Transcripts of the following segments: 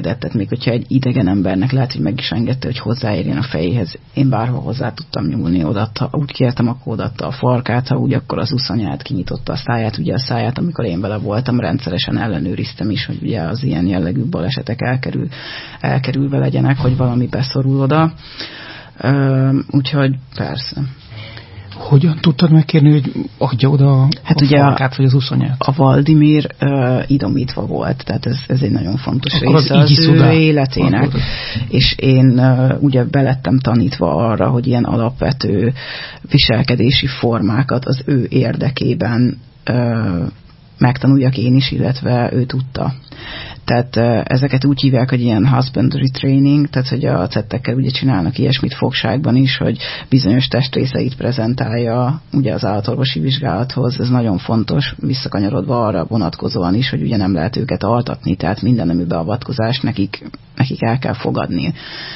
megengedett, tehát még hogyha egy idegen embernek lehet, hogy meg is engedte, hogy hozzáérjen a fejéhez. Én bárhol hozzá tudtam nyúlni, odatta, úgy kértem, akkor odatta a farkát, ha úgy, akkor az uszonyát, kinyitotta a száját, ugye a száját, amikor én vele voltam, rendszeresen ellenőriztem is, hogy ugye az ilyen jellegű balesetek elkerülve legyenek, hogy valami beszorul oda. Úgyhogy persze. Hogyan tudtad megkérni, hogy adja oda a farkát, vagy az uszonyát? A Valdimir idomítva volt, tehát ez egy nagyon fontos része az ő életének. És én ugye belettem tanítva arra, hogy ilyen alapvető viselkedési formákat az ő érdekében megtanuljak én is, illetve ő tudta. Tehát ezeket úgy hívják, hogy ilyen husbandry training, tehát hogy a cettekkel ugye csinálnak ilyesmit fogságban is, hogy bizonyos testrészeit prezentálja ugye az állatorvosi vizsgálathoz. Ez nagyon fontos, visszakanyarodva arra vonatkozóan is, hogy ugye nem lehet őket altatni, tehát minden nemű beavatkozást nekik el kell fogadni.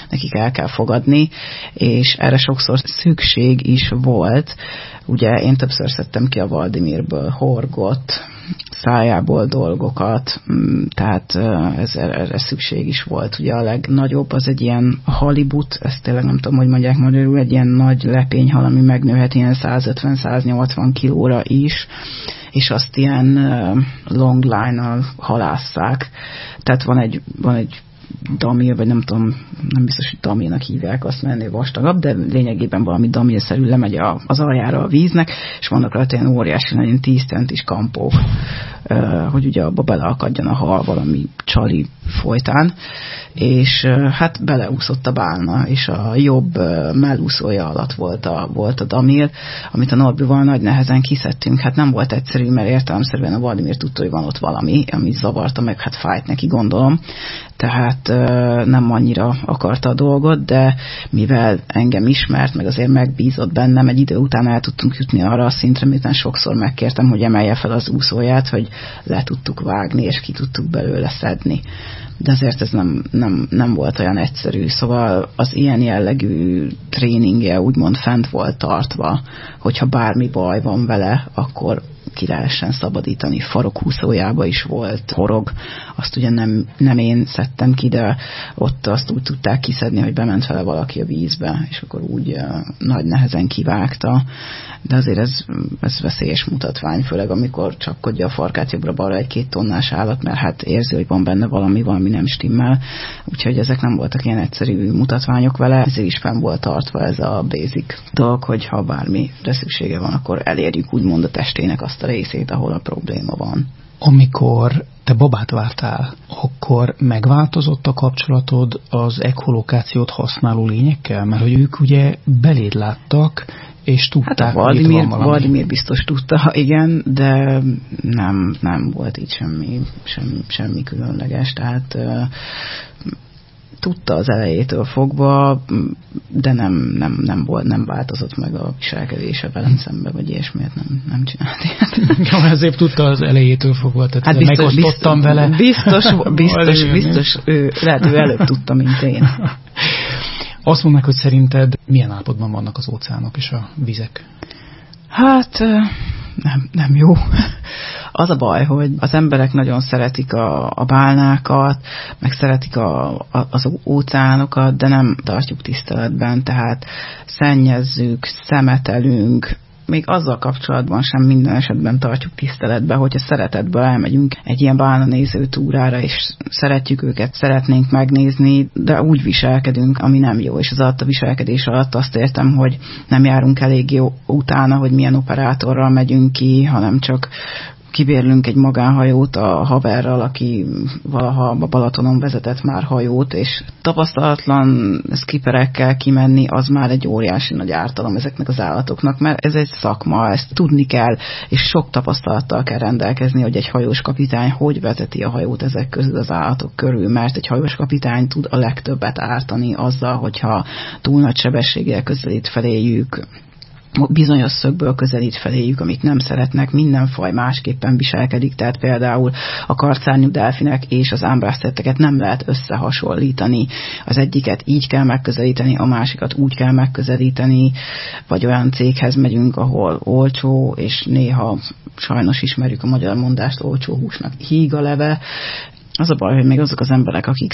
És erre sokszor szükség is volt. Ugye én többször szedtem ki a Valdimirből horgot, szájából dolgokat, tehát erre szükség is volt. Ugye a legnagyobb az egy ilyen halibut, ezt tényleg nem tudom, hogy mondják magyarul, egy ilyen nagy lepényhal, ami megnőhet ilyen 150-180 kilóra is, és azt ilyen long line-nal halásszák. Tehát van egy damil, vagy nem tudom, nem biztos, hogy damilnak hívják, azt mennél vastagabb, de lényegében valami damilszerű lemegy az aljára a víznek, és vannak rajta ilyen óriási, ilyen 10 centis kampók, hogy ugye abba beleakadjon a hal valami csali folytán, és hát beleúszott a bálna, és a jobb mellúszója alatt volt a damil, amit a Norbival nagy nehezen kiszedtünk. Hát nem volt egyszerű, mert értelemszerűen a Valdimir tudta, hogy van ott valami, ami zavarta meg, hát fájt neki, gondolom. Tehát nem annyira akarta a dolgot, de mivel engem ismert, meg azért megbízott bennem, egy idő után el tudtunk jutni arra a szintre, miután sokszor megkértem, hogy emelje fel az úszóját, hogy le tudtuk vágni, és ki tudtuk belőle szedni. De azért ez nem volt olyan egyszerű. Szóval az ilyen jellegű tréningje úgymond fent volt tartva, hogyha bármi baj van vele, akkor ki lehessen szabadítani. Farokhúszójába is volt horog, azt ugye nem én szedtem ki, de ott azt úgy tudták kiszedni, hogy bement vele valaki a vízbe, és akkor úgy nagy nehezen kivágta. De azért ez veszélyes mutatvány, főleg amikor csapkodja a farkát jobbra-balra egy 2 tonnás állat, mert hát érzi, hogy van benne valami nem stimmel. Úgyhogy ezek nem voltak ilyen egyszerű mutatványok vele. Ezért is fenn volt tartva ez a basic dolog, hogy ha bármire szüksége van, akkor elérjük úgymond a testének azt a részét, ahol a probléma van. Amikor te babát vártál, akkor megváltozott a kapcsolatod az echolokációt használó lényekkel? Mert hogy ők ugye beléd láttak, és tudták, hogy itt van valami. Valdimir biztos tudta, igen, de nem volt így semmi különleges. Tehát tudta az elejétől fogva, de nem változott meg a viselkedése velem szembe, vagy ilyesmiért nem csinált ilyet. Ja, ezért tudta az elejétől fogva, tehát hát megosztottam vele. Biztos lehet, ő előbb tudta, mint én. Azt mondják, hogy szerinted milyen állapotban vannak az óceánok és a vizek? Hát nem jó. Az a baj, hogy az emberek nagyon szeretik a bálnákat, meg szeretik az óceánokat, de nem tartjuk tiszteletben, tehát szennyezzük, szemetelünk, még azzal kapcsolatban sem minden esetben tartjuk tiszteletbe, hogyha szeretetből elmegyünk egy ilyen bálnanéző túrára, és szeretjük őket, szeretnénk megnézni, de úgy viselkedünk, ami nem jó. És az alatt a viselkedés alatt azt értem, hogy nem járunk elég jó utána, hogy milyen operátorral megyünk ki, hanem csak kibérlünk egy magánhajót a haverral, aki valaha a Balatonon vezetett már hajót, és tapasztalatlan skipperekkel kimenni, az már egy óriási nagy ártalom ezeknek az állatoknak, mert ez egy szakma, ezt tudni kell, és sok tapasztalattal kell rendelkezni, hogy egy hajós kapitány hogy vezeti a hajót ezek közül az állatok körül, mert egy hajós kapitány tud a legtöbbet ártani azzal, hogyha túl nagy sebességgel közelít feléjük, bizonyos szögből közelít feléjük, amit nem szeretnek, minden faj másképpen viselkedik, tehát például a karcárnyú delfinek és az ámbrásztetteket nem lehet összehasonlítani. Az egyiket így kell megközelíteni, a másikat úgy kell megközelíteni, vagy olyan céghez megyünk, ahol olcsó, és néha sajnos ismerjük a magyar mondást, olcsó húsnak híg a leve. Az a baj, hogy még azok az emberek, akik